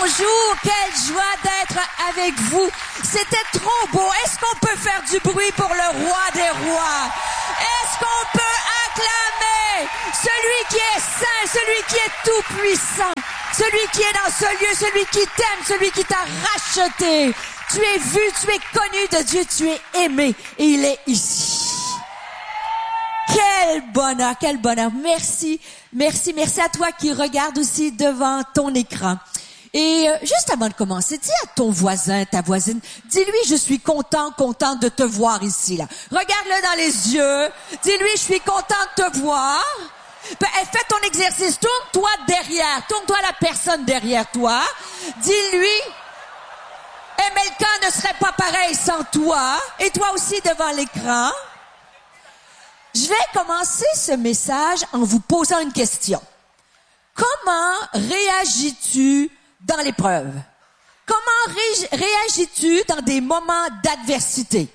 bonjour, quelle joie d'être avec vous. C'était trop beau. Est-ce qu'on peut faire du bruit pour le roi des rois? Est-ce qu'on peut acclamer celui qui est saint, celui qui est tout puissant, celui qui est dans ce lieu, celui qui t'aime, celui qui t'a racheté. Tu es vu, tu es connu de Dieu, tu es aimé et il est ici. Quel bonheur, quel bonheur. Merci, merci, merci à toi qui regarde aussi devant ton écran. Et juste avant de commencer, dis à ton voisin, ta voisine, dis-lui, je suis contente de te voir ici, là. Regarde-le dans les yeux. Dis-lui, je suis contente de te voir. Fais ton exercice. Tourne-toi derrière. Tourne-toi la personne derrière toi. Dis-lui, Emelka ne serait pas pareil sans toi. Et toi aussi devant l'écran. Je vais commencer ce message en vous posant une question. Comment réagis-tu dans l'épreuve? Comment réagis-tu dans des moments d'adversité?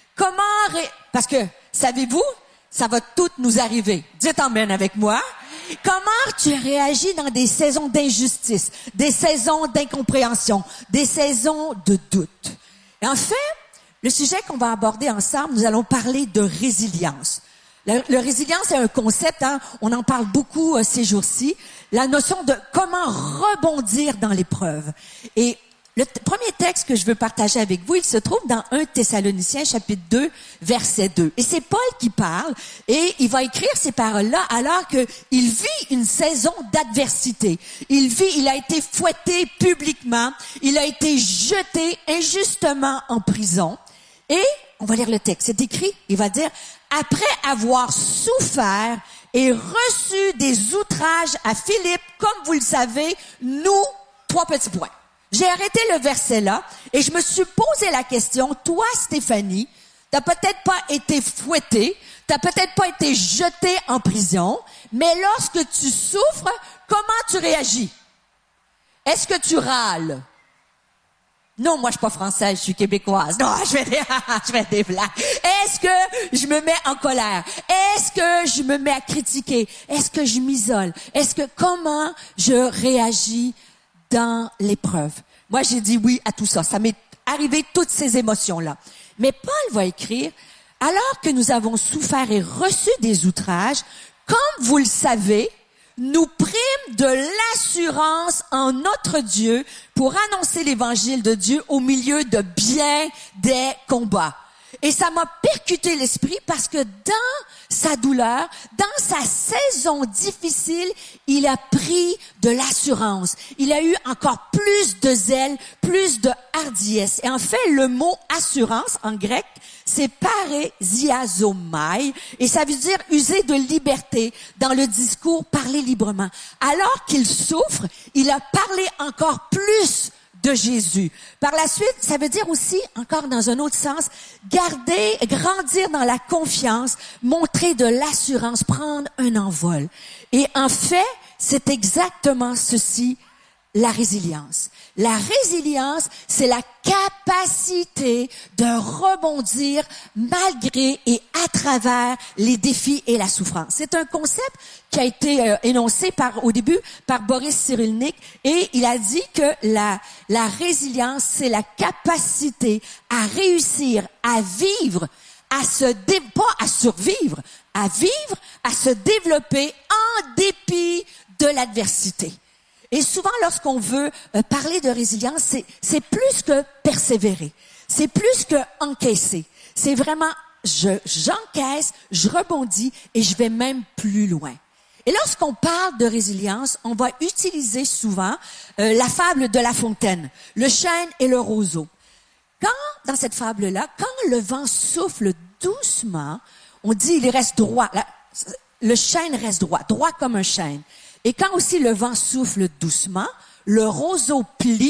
Parce que, savez-vous, ça va tout nous arriver. Dites amen avec moi. Comment tu réagis dans des saisons d'injustice, des saisons d'incompréhension, des saisons de doute? Et en fait, le sujet qu'on va aborder ensemble, nous allons parler de résilience. Le résilience est un concept, hein, on en parle beaucoup ces jours-ci, la notion de comment rebondir dans l'épreuve. Et le premier texte que je veux partager avec vous, il se trouve dans 1 Thessaloniciens chapitre 2, verset 2. Et c'est Paul qui parle et il va écrire ces paroles-là alors qu'il vit une saison d'adversité. Il a été fouetté publiquement, il a été jeté injustement en prison. Et on va lire le texte, c'est écrit, il va dire... Après avoir souffert et reçu des outrages à Philippe, comme vous le savez, nous, 3 petits points. J'ai arrêté le verset là et je me suis posé la question, toi Stéphanie, t'as peut-être pas été fouettée, t'as peut-être pas été jetée en prison, mais lorsque tu souffres, comment tu réagis? Est-ce que tu râles? Non, moi, je suis pas française, je suis québécoise. Non, je fais des blagues. Est-ce que je me mets en colère? Est-ce que je me mets à critiquer? Est-ce que je m'isole? Comment je réagis dans l'épreuve? Moi, j'ai dit oui à tout ça. Ça m'est arrivé toutes ces émotions-là. Mais Paul va écrire, alors que nous avons souffert et reçu des outrages, comme vous le savez, nous prîmes de l'assurance en notre Dieu pour annoncer l'évangile de Dieu au milieu de bien des combats. Et ça m'a percuté l'esprit parce que dans sa douleur, dans sa saison difficile, il a pris de l'assurance. Il a eu encore plus de zèle, plus de hardiesse. Et en fait, le mot assurance en grec, c'est parésiazomai, et ça veut dire user de liberté dans le discours, parler librement. Alors qu'il souffre, il a parlé encore plus de Jésus. Par la suite, ça veut dire aussi, encore dans un autre sens, grandir dans la confiance, montrer de l'assurance, prendre un envol. Et en fait, c'est exactement ceci, la résilience. La résilience, c'est la capacité de rebondir malgré et à travers les défis et la souffrance. C'est un concept qui a été énoncé au début par Boris Cyrulnik et il a dit que la résilience, c'est la capacité à réussir à vivre, pas à survivre, à vivre, à se développer en dépit de l'adversité. Et souvent, lorsqu'on veut parler de résilience, c'est plus que persévérer. C'est plus que encaisser. C'est vraiment, j'encaisse, je rebondis et je vais même plus loin. Et lorsqu'on parle de résilience, on va utiliser souvent la fable de La Fontaine, le chêne et le roseau. Dans cette fable-là, quand le vent souffle doucement, on dit il reste droit. Le chêne reste droit comme un chêne. Et quand aussi le vent souffle doucement, le roseau plie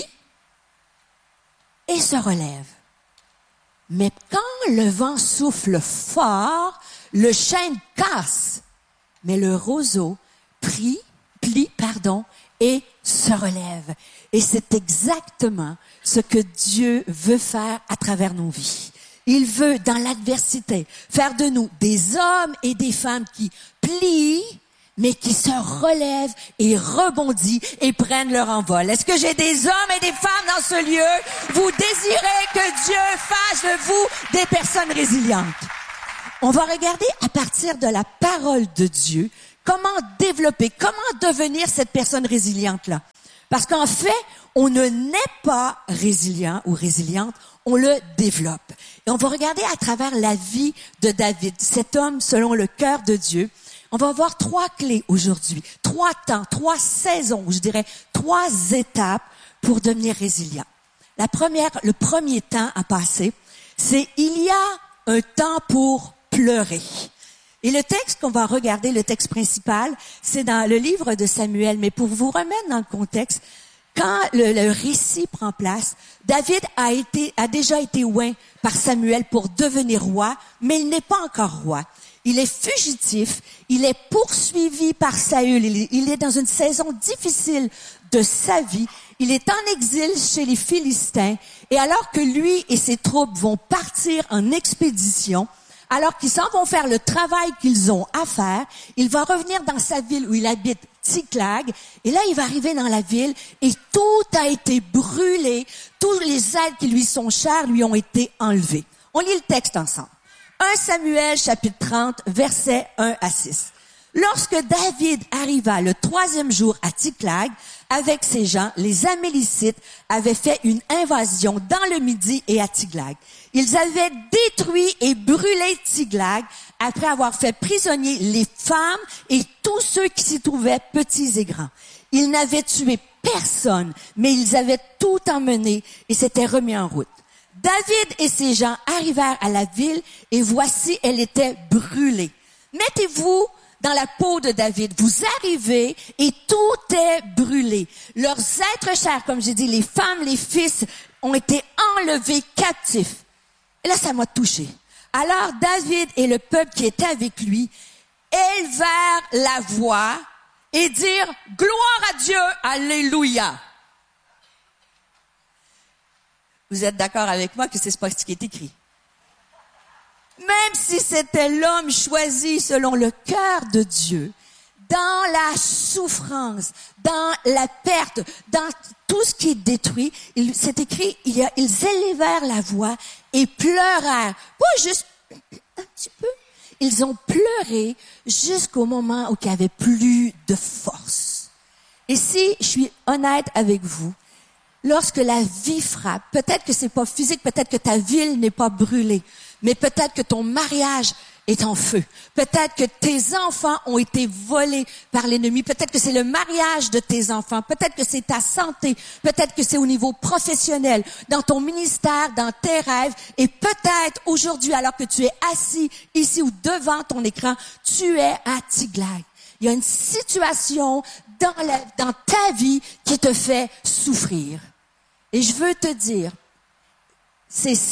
et se relève. Mais quand le vent souffle fort, le chêne casse, mais le roseau plie, et se relève. Et c'est exactement ce que Dieu veut faire à travers nos vies. Il veut, dans l'adversité, faire de nous des hommes et des femmes qui plient, mais qui se relèvent et rebondissent et prennent leur envol. Est-ce que j'ai des hommes et des femmes dans ce lieu? Vous désirez que Dieu fasse de vous des personnes résilientes. On va regarder à partir de la parole de Dieu comment développer, comment devenir cette personne résiliente-là. Parce qu'en fait, on ne naît pas résilient ou résiliente, on le développe. Et on va regarder à travers la vie de David, cet homme selon le cœur de Dieu. On va voir 3 clés aujourd'hui, 3 temps, 3 saisons, je dirais 3 étapes pour devenir résilient. Le premier temps à passer, c'est il y a un temps pour pleurer. Et le texte qu'on va regarder, le texte principal, c'est dans le livre de Samuel. Mais pour vous remettre dans le contexte, quand le récit prend place, David a déjà été oint par Samuel pour devenir roi, mais il n'est pas encore roi. Il est fugitif, il est poursuivi par Saül, il est dans une saison difficile de sa vie, il est en exil chez les Philistins, et alors que lui et ses troupes vont partir en expédition, alors qu'ils s'en vont faire le travail qu'ils ont à faire, il va revenir dans sa ville où il habite, Tsiklag, et là il va arriver dans la ville et tout a été brûlé, tous les aides qui lui sont chères lui ont été enlevés. On lit le texte ensemble. 1 Samuel chapitre 30, versets 1 à 6. Lorsque David arriva le 3e jour à Tsiklag, avec ses gens, les Amélécites avaient fait une invasion dans le Midi et à Tsiklag. Ils avaient détruit et brûlé Tsiklag après avoir fait prisonnier les femmes et tous ceux qui s'y trouvaient, petits et grands. Ils n'avaient tué personne, mais ils avaient tout emmené et s'étaient remis en route. David et ses gens arrivèrent à la ville et voici, elle était brûlée. Mettez-vous dans la peau de David. Vous arrivez et tout est brûlé. Leurs êtres chers, comme j'ai dit, les femmes, les fils, ont été enlevés captifs. Et là, ça m'a touché. Alors David et le peuple qui était avec lui élevèrent la voix et dirent « Gloire à Dieu, Alléluia ». Vous êtes d'accord avec moi que c'est pas ce qui est écrit? Même si c'était l'homme choisi selon le cœur de Dieu, dans la souffrance, dans la perte, dans tout ce qui est détruit, c'est écrit, ils élevèrent la voix et pleurèrent. Pas juste un petit peu. Ils ont pleuré jusqu'au moment où il n'y avait plus de force. Et si je suis honnête avec vous, lorsque la vie frappe, peut-être que c'est pas physique, peut-être que ta ville n'est pas brûlée, mais peut-être que ton mariage est en feu. Peut-être que tes enfants ont été volés par l'ennemi. Peut-être que c'est le mariage de tes enfants. Peut-être que c'est ta santé. Peut-être que c'est au niveau professionnel, dans ton ministère, dans tes rêves. Et peut-être aujourd'hui, alors que tu es assis ici ou devant ton écran, tu es à Tsiklag. Il y a une situation dans ta vie qui te fait souffrir. Et je veux te dire, c'est